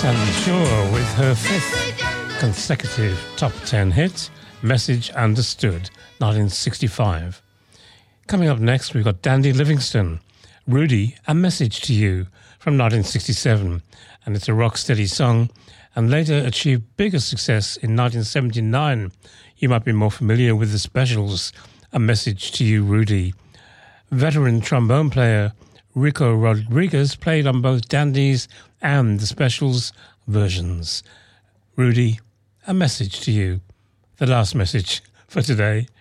Sandra Shaw with her fifth consecutive top 10 hit, Message Understood, 1965. Coming up next, we've got Dandy Livingstone, Rudy, A Message to You, from 1967. And it's a rock-steady song, and later achieved bigger success in 1979. You might be more familiar with the Specials, A Message to You, Rudy. Veteran trombone player Rico Rodriguez played on both Dandy's and the Specials versions. Rudy, A Message to You, the last message for today.